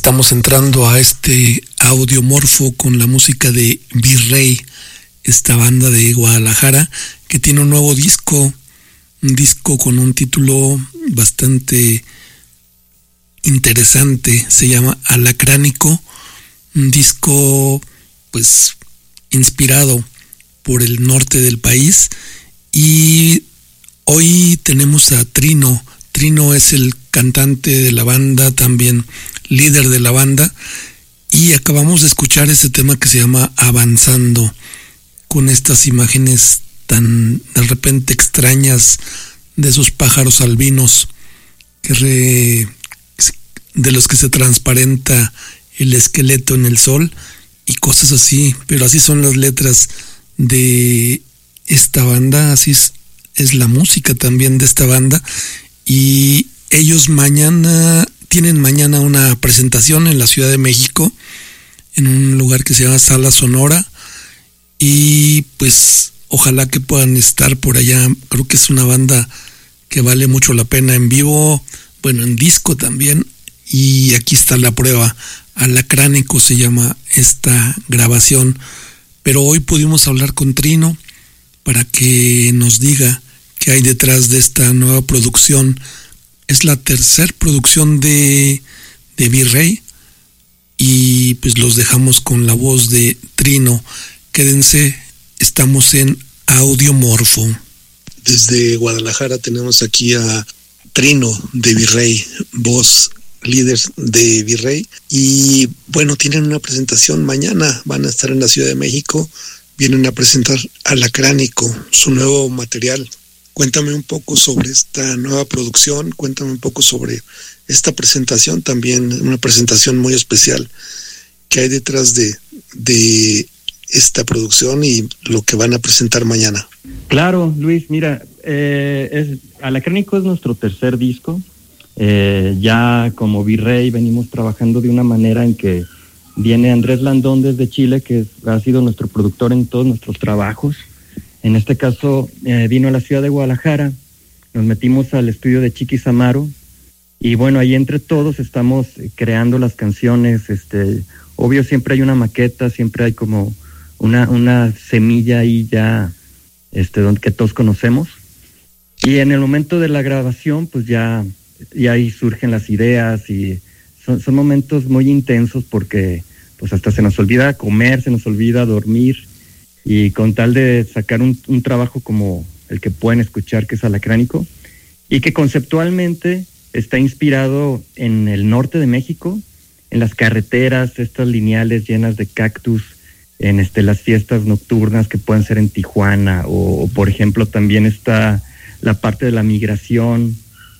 estamos entrando a este audiomorfo con la música de Virrey, esta banda de Guadalajara que tiene un nuevo disco, un disco con un título bastante interesante, se llama Alacránico, un disco pues inspirado por el norte del país. Y hoy tenemos a Trino. Trino es el cantante de la banda, también líder de la banda, y acabamos de escuchar este tema que se llama Avanzando, con estas imágenes tan de repente extrañas de esos pájaros albinos de los que se transparenta el esqueleto en el sol y cosas así, pero así son las letras de esta banda, así es la música también de esta banda. Y ellos tienen mañana una presentación en la Ciudad de México, en un lugar que se llama Sala Sonora, y pues ojalá que puedan estar por allá. Creo que es una banda que vale mucho la pena en vivo, bueno, en disco también, y aquí está la prueba. Alacránico se llama esta grabación, pero hoy pudimos hablar con Trino para que nos diga qué hay detrás de esta nueva producción. Es la tercera producción de Virrey, y pues los dejamos con la voz de Trino. Quédense, estamos en Audiomorfo. Desde Guadalajara tenemos aquí a Trino de Virrey, voz líder de Virrey, y bueno, tienen una presentación mañana, van a estar en la Ciudad de México, vienen a presentar Alacránico, su nuevo material. Cuéntame un poco sobre esta nueva producción, cuéntame un poco sobre esta presentación también, una presentación muy especial que hay detrás de esta producción y lo que van a presentar mañana. Claro, Luis, mira, Alacránico es nuestro tercer disco. Ya como Virrey venimos trabajando de una manera en que viene Andrés Landón desde Chile, que ha sido nuestro productor en todos nuestros trabajos. En este caso vino a la ciudad de Guadalajara, nos metimos al estudio de Chiquis Amaro, y bueno, ahí entre todos estamos creando las canciones. Obvio, siempre hay una maqueta, siempre hay como una semilla ahí ya que todos conocemos, y en el momento de la grabación pues ya ahí surgen las ideas, y son momentos muy intensos porque pues hasta se nos olvida comer, se nos olvida dormir, y con tal de sacar un trabajo como el que pueden escuchar, que es Alacránico, y que conceptualmente está inspirado en el norte de México, en las carreteras, estas lineales llenas de cactus, en las fiestas nocturnas que pueden ser en Tijuana, o por ejemplo también está la parte de la migración,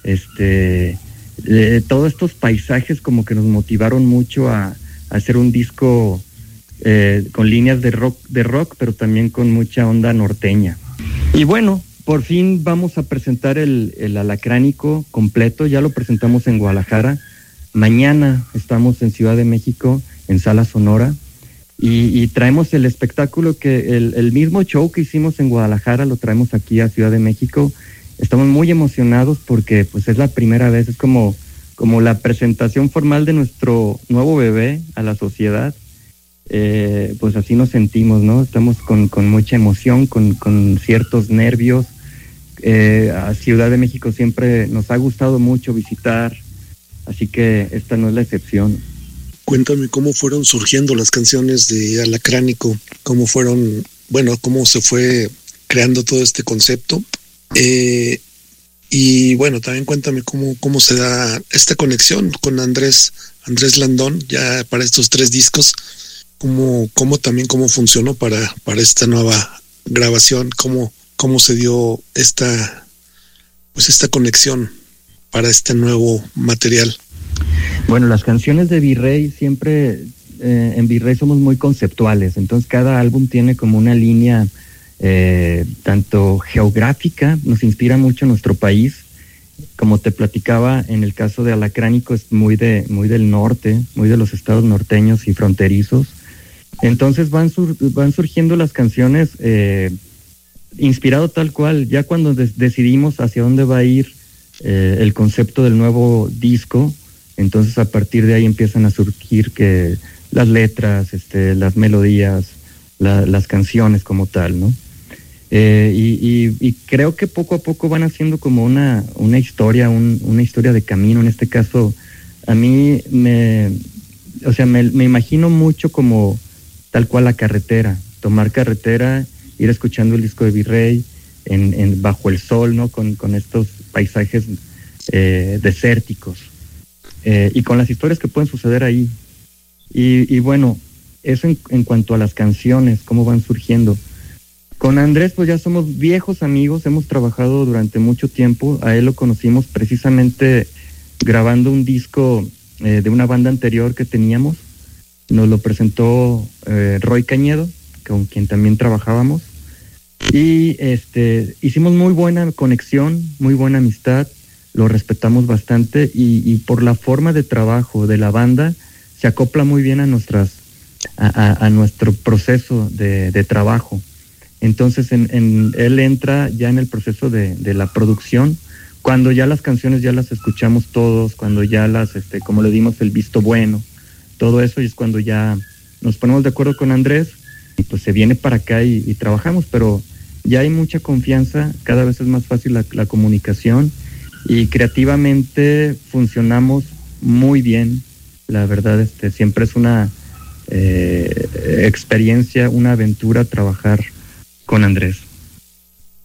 todos estos paisajes como que nos motivaron mucho a hacer un disco con líneas de rock, pero también con mucha onda norteña. Y bueno, por fin vamos a presentar el Alacránico completo. Ya lo presentamos en Guadalajara. Mañana estamos en Ciudad de México, en Sala Sonora, y traemos el espectáculo el mismo show que hicimos en Guadalajara, lo traemos aquí a Ciudad de México. Estamos muy emocionados porque pues es la primera vez, es como la presentación formal de nuestro nuevo bebé a la sociedad. Pues así nos sentimos, ¿no? Estamos con mucha emoción, con ciertos nervios. A Ciudad de México siempre nos ha gustado mucho visitar, así que esta no es la excepción. Cuéntame cómo fueron surgiendo las canciones de Alacránico, cómo se fue creando todo este concepto. Y bueno, también cuéntame cómo se da esta conexión con Andrés Landón ya para estos 3 discos. Cómo funcionó para esta nueva grabación, cómo se dio esta conexión para este nuevo material. Bueno, las canciones de Virrey siempre, en Virrey somos muy conceptuales, entonces cada álbum tiene como una línea tanto geográfica, nos inspira mucho nuestro país. Como te platicaba, en el caso de Alacránico es muy del norte, muy de los estados norteños y fronterizos. Entonces van surgiendo las canciones inspirado tal cual. Ya cuando decidimos hacia dónde va a ir el concepto del nuevo disco, Entonces a partir de ahí empiezan a surgir que las letras, las melodías, las canciones como tal, ¿no? Y creo que poco a poco van haciendo como una historia, una historia de camino. En este caso, a mí me imagino mucho como tal cual la carretera, tomar carretera, ir escuchando el disco de Virrey bajo el sol, ¿no? Con estos paisajes desérticos y con las historias que pueden suceder ahí. Y bueno, eso en cuanto a las canciones, cómo van surgiendo. Con Andrés, pues ya somos viejos amigos, hemos trabajado durante mucho tiempo. A él lo conocimos precisamente grabando un disco de una banda anterior que teníamos. Nos lo presentó Roy Cañedo, con quien también trabajábamos. Y hicimos muy buena conexión, muy buena amistad, lo respetamos bastante y por la forma de trabajo de la banda se acopla muy bien a nuestro proceso de trabajo. Entonces él entra ya en el proceso de la producción, cuando ya las canciones ya las escuchamos todos, cuando ya como le dimos el visto bueno, todo eso, y es cuando ya nos ponemos de acuerdo con Andrés y pues se viene para acá y trabajamos, pero ya hay mucha confianza, cada vez es más fácil la comunicación y creativamente funcionamos muy bien. La verdad, siempre es una experiencia, una aventura trabajar con Andrés.